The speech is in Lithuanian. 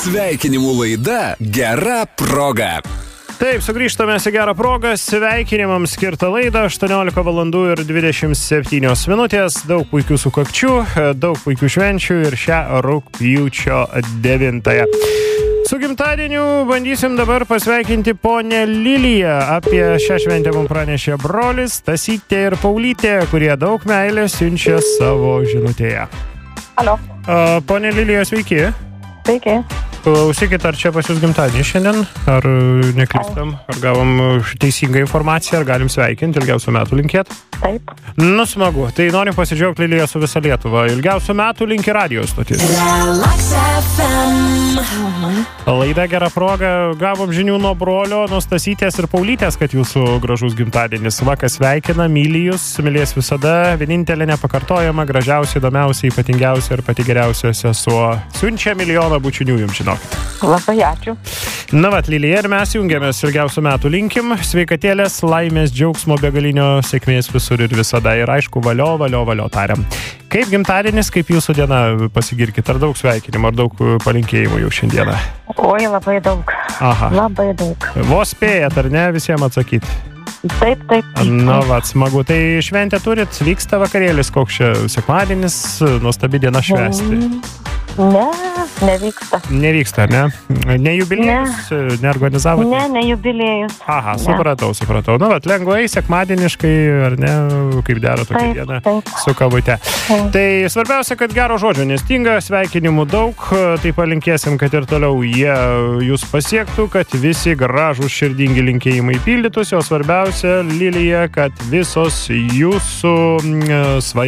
Sveikinimų laida Gera proga. Taip, sugrįžtame į Gerą progą, sveikinimams skirtą laidą, 18 valandų ir 27 minutės, daug puikių sukakčių, daug puikių švenčių ir šią rugpjūčio 9-ąją. Su gimtadieniu bandysim dabar pasveikinti ponę Liliją. Apie šią šventę mums pranešė brolis, Stasytė ir Paulytė, kurie daug meilės siunčia savo žinutėje. Alio. Ponė Lilija, sveiki. Sveiki. Klausykit, ar čia pas jūs gimtadienį šiandien, ar neklystam, ar gavom teisingą informaciją, ar galim sveikinti, ilgiausių metų linkėt? Taip. Nu, smagu. Tai norim pasidžiaugti Lilija su visa Lietuva. Ilgiausių metų linki radijo stotis. Laida Gera proga. Gavom žinių nuo brolio, nuo Stasytės ir Paulytės, kad jūsų gražus gimtadienis. Vakas sveikina, myli jūs, mylės visada. Vienintelė nepakartojama, gražiausia, įdomiausia, ypatingiausia ir pati geriausia sesuo. Siunčia milijoną bučinių jums, žinokit. Labai ačiū. Na vat, Lilija, ir mes jungiamės ilgiausių metų linkim. Sveikatėlės, laimės, džiaugsmo, begalinio sėkmės visur ir visada. Ir aišku, valio tariam. Kaip gimtadienis, kaip jūsų diena, pasigirkit, ar daug sveikinimų, ar daug palinkėjimų jau šiandieną? Oi, labai daug. Aha. Labai daug. Vos spėjat, ar ne, visiems atsakyti? Taip. Na, vat, smagu. Tai šventę turit, vyksta vakarėlis, koks čia sekmadienis, nuostabi diena švęsti. Ne, nevyksta. Nevyksta, ne? Ne jubiliejus, neorganizavote? Ne jubiliejus. Aha, supratau. Na, vat, lengvai, sekmadieniškai, ar ne, kaip dera tokia diena su kavute. Tai svarbiausia, kad gero žodžio nestinga, sveikinimų daug, tai palinkėsim, kad ir toliau jie jūs pasiektų, kad visi gražūs širdingi linkėjimai pildytųsi, o svarbiausia, Lilija, kad visos jūsų svajonės